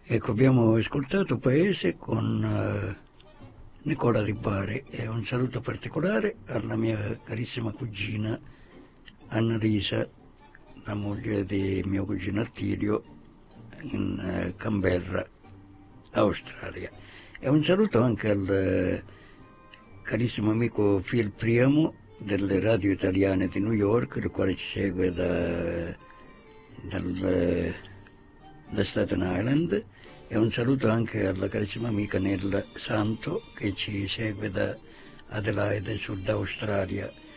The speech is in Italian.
Ecco, abbiamo ascoltato Paese con Nicola Di Bari e un saluto particolare alla mia carissima cugina Annalisa, la moglie di mio cugino Attilio, in Canberra, Australia. E un saluto anche al carissimo amico Phil Priamo delle radio italiane di New York, il quale ci segue da Staten Island, e un saluto anche alla carissima amica Nella Santo che ci segue da Adelaide, Sud Australia.